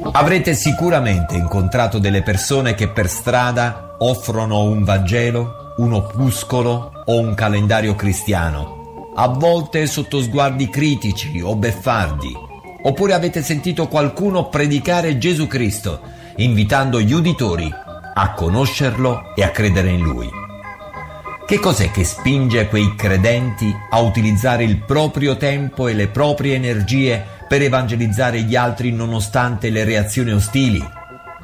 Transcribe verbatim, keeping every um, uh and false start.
Avrete sicuramente incontrato delle persone che per strada offrono un Vangelo, un opuscolo o un calendario cristiano, a volte sotto sguardi critici o beffardi. Oppure avete sentito qualcuno predicare Gesù Cristo, invitando gli uditori a conoscerlo e a credere in Lui. Che cos'è che spinge quei credenti a utilizzare il proprio tempo e le proprie energie per evangelizzare gli altri nonostante le reazioni ostili?